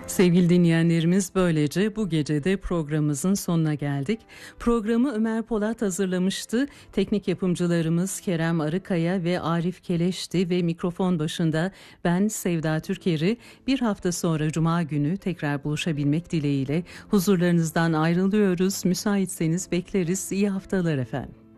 Sevgili dinleyenlerimiz, böylece bu gece de programımızın sonuna geldik. Programı Ömer Polat hazırlamıştı. Teknik yapımcılarımız Kerem Arıkaya ve Arif Keleş'ti ve mikrofon başında ben Sevda Türker'i. Bir hafta sonra Cuma günü tekrar buluşabilmek dileğiyle huzurlarınızdan ayrılıyoruz. Müsaitseniz bekleriz. İyi haftalar efendim.